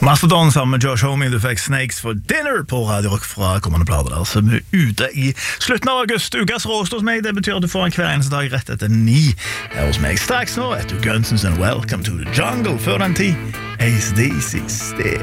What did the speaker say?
Mastodon sammen med Josh Homme, du fikk Snakes for Dinner på Radio Rock fra kommende plater der, så vi er ute i slutten av august. Ukas råst hos meg, det betyr at du får en hver eneste dag rett etter 9 her hos meg. Straks nå etter Guns N' Welcome to the Jungle, før den tid ACDC Still.